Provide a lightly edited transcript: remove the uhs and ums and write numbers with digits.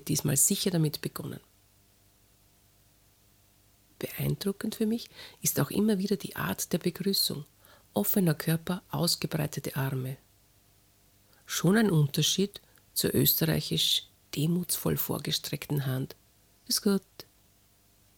wird diesmal sicher damit begonnen. Beeindruckend für mich ist auch immer wieder die Art der Begrüßung. Offener Körper, ausgebreitete Arme. Schon ein Unterschied zur österreichisch demutsvoll vorgestreckten Hand. Ist gut.